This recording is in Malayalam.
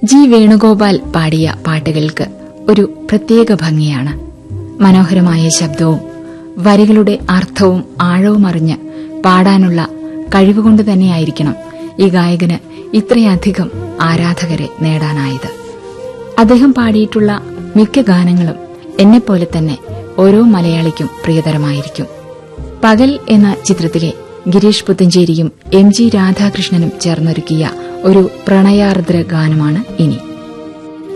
ജി വേണുഗോപാൽ പാടിയ പാട്ടുകൾക്ക് ഒരു പ്രത്യേക ഭംഗിയാണ്. മനോഹരമായ ശബ്ദവും വരികളുടെ അർത്ഥവും ആഴവും അറിഞ്ഞ് പാടാനുള്ള കഴിവുകൊണ്ട് തന്നെയായിരിക്കണം ഈ ഗായകന് ഇത്രയധികം ആരാധകരെ നേടാനായത്. അദ്ദേഹം പാടിയിട്ടുള്ള മിക്ക ഗാനങ്ങളും എന്നെപ്പോലെ തന്നെ ഓരോ മലയാളിക്കും പ്രിയതരമായിരിക്കും. പകൽ എന്ന ചിത്രത്തിലെ ഗിരീഷ് പുത്തഞ്ചേരിയും എം ജി രാധാകൃഷ്ണനും ചേർന്നൊരുക്കിയ ഒരു പ്രണയാർദ്ര ഗാനമാണ് ഇനി.